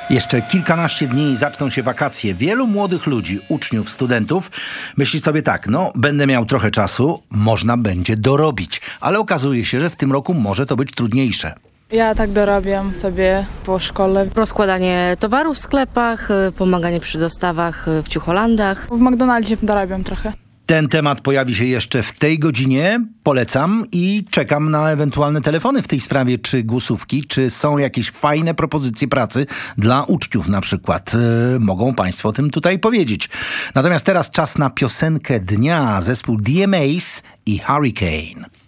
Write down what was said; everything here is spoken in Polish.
Jeszcze kilkanaście dni i zaczną się wakacje. Wielu młodych ludzi, uczniów, studentów myśli sobie tak, będę miał trochę czasu, można będzie dorobić. Ale okazuje się, że w tym roku może to być trudniejsze. Ja tak dorabiam sobie po szkole. Rozkładanie towarów w sklepach, pomaganie przy dostawach w ciucholandach. W McDonaldzie dorabiam trochę. Ten temat pojawi się jeszcze w tej godzinie. Polecam i czekam na ewentualne telefony w tej sprawie, czy głosówki, czy są jakieś fajne propozycje pracy dla uczniów na przykład. Mogą Państwo o tym tutaj powiedzieć. Natomiast teraz czas na piosenkę dnia. Zespół DMAs i Hurricane.